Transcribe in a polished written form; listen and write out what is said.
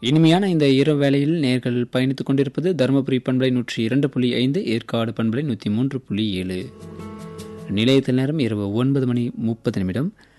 இனிமையான இந்த இரவு வேளையில் நேர்கள் பயணித்துக் கொண்டிருப்பது தருமபுரி பண்பலை 102.5, ஏற்காடு பண்பலை 103.7. நிலையத்தில் நேரம் இரவு 9:30.